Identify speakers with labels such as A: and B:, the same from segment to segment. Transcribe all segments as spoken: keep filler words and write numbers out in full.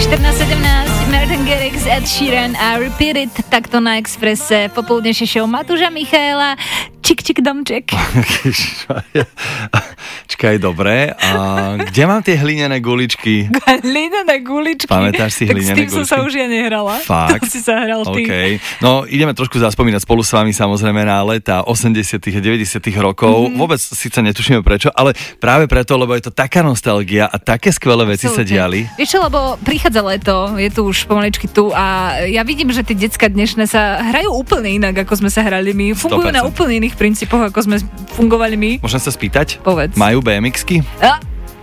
A: štrnásť sedemnásť, Martin Garrix, Ed Sheeran a Repeat It, takto na Expresse, popoludnejšie show Matúša Michaela, čik čik domček.
B: Čakaj, dobre. A kde mám tie hlinené guličky?
A: Hlinené guličky?
B: Pamätáš si hlinené guličky?
A: Tak s tým som sa už ja nehrala.
B: Fakt?
A: To si sa hral ty.
B: Okay. No, ideme trošku zaspomínať spolu s vami samozrejme na leta osemdesiatych a deväťdesiatych rokov. Mm-hmm. Vôbec síce netušíme prečo, ale práve preto, lebo je to taká nostalgia a také skvelé veci Absolutne. Sa diali.
A: Vieš čo, lebo prichádza leto, je tu už pomaličky tu a ja vidím, že tie decká dnešné sa hrajú úplne inak, ako sme sa hrali my. Fungujú sto percent na úplne iných princípoch, ako sme fungovali my.
B: Môžem sa spýtať?
A: Povedz.
B: Majú bé em iksky?
A: A?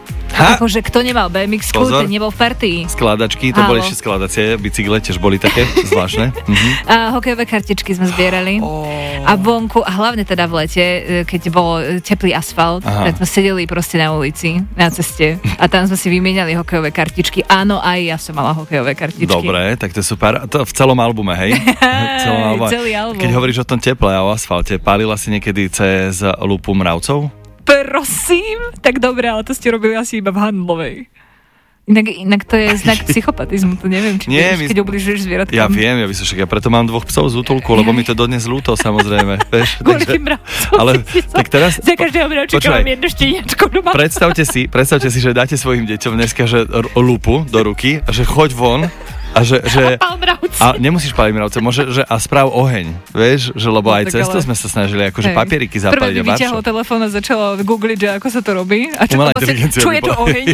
A: Akože kto nemal bé em iksku, ten nebol v partii.
B: Skladačky, to Halo. Boli ešte skladacie bicykle, tiež boli také zvláštne. Mhm.
A: A hokejové kartičky sme zbierali. Oh. A vonku, a hlavne teda v lete, keď bol teplý asfalt, Aha. tak sme sedeli proste na ulici, na ceste a tam sme si vymieniali hokejové kartičky. Áno, aj ja som mala hokejové kartičky.
B: Dobre, tak to je super. To v celom albume, hej? celom albume.
A: Celý album.
B: Keď hovoríš o tom teple a o asfalte, pálila si niekedy cez lupu mravcov?
A: Prosím? Tak dobre, ale to ste robili asi iba v Handlovej. Inak, inak to je znak psychopatizmu, to neviem, či
B: Nie,
A: vieš,
B: my...
A: keď ubližuješ zvieratkám.
B: Ja viem, ja by som však, ja preto mám dvoch psov z útulku, lebo mi to dodnes ľúto, samozrejme. Vieš,
A: takže, ale tak teraz... Za každého mravčíka mám jednu šteniačku doma.
B: Predstavte si, predstavte si, že dáte svojim deťom dneska že r- lupu do ruky a že choď von a že... že a nemusíš páliť mravce, môže, že a správ oheň, vieš, že lebo no, aj cesto ale... sme sa snažili akože papieriky zapáliť a
A: Prvé by vyťahol telefón a začalo googliť, že ako sa to robí a čo, vlastne, čo je to oheň.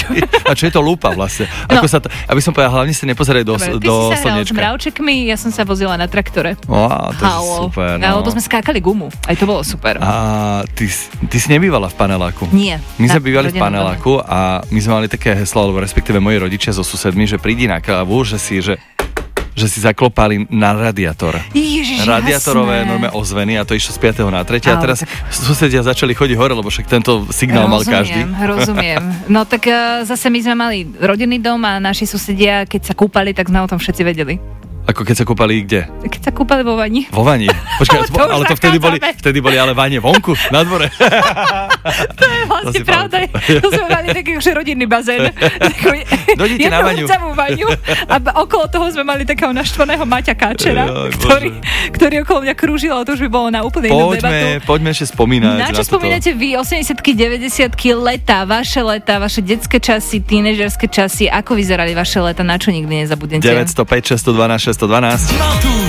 B: A čo je to lupa vlastne? Ako no. sa to, aby som povedal, hlavne sa nepozeraj do,
A: Dobre,
B: do
A: ty si sa hral
B: slniečka.
A: s mravčekmi, ja som sa vozila na traktore.
B: Á, to je super. No.
A: Lebo sme skákali gumu, aj to bolo super.
B: A ty, ty si nebývala v paneláku?
A: Nie.
B: My sme bývali v paneláku a my sme mali také heslo, alebo respektíve moji rodičia so susedmi, že prídi na kávu, že si, že že si zaklopali na radiátor.
A: Ježiš,
B: radiátorové normálne ozveny a to išlo z piateho na tretie a teraz tak... susedia začali chodiť hore, lebo však tento signál rozumiem, mal každý.
A: Rozumiem, No tak uh, zase my sme mali rodinný dom a naši susedia, keď sa kúpali, tak sme o tom všetci vedeli.
B: Ako keď sa kúpali kde?
A: Keď sa kúpali vo vani.
B: Vo vani? Počkaj, to ale to vtedy boli, vtedy boli ale vanie vonku, na dvore.
A: To je vlastne pravda. To sme mali taký už rodinný bazén.
B: Dojdite na vaňu.
A: Jednu vaňu a okolo toho sme mali takého naštvaného Maťa Káčera, ktorý, ktorý okolo mňa krúžil, ale to už by bolo na úplne inú debatu.
B: Poďme ešte spomínať.
A: Na čo na spomínate vy? osemdesiatky, deväťdesiatky, leta, vaše leta, vaše detské časy, tínežerské časy, ako vyzerali vaše leta, na čo nikdy nezabudnete?
B: deväť nula päť, šesť jedna dva, šesť jedna dva.